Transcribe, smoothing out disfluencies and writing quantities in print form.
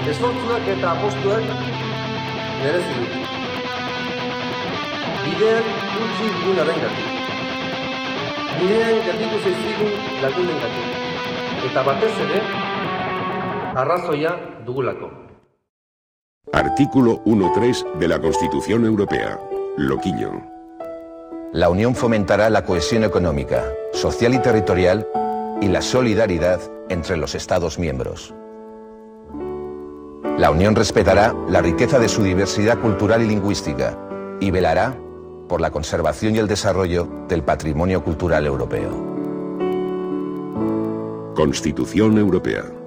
esfortzuak eta apostuak merezi dute. Bidean utzi dugunarengatik. Bidean gertitu zaizkigun lagunengatik. Eta batez ere, arrazoia dugulako. Artículo 1.3 de la Constitución Europea. Loquillo. La Unión fomentará la cohesión económica, social y territorial y la solidaridad entre los Estados miembros. La Unión respetará la riqueza de su diversidad cultural y lingüística y velará por la conservación y el desarrollo del patrimonio cultural europeo. Constitución Europea.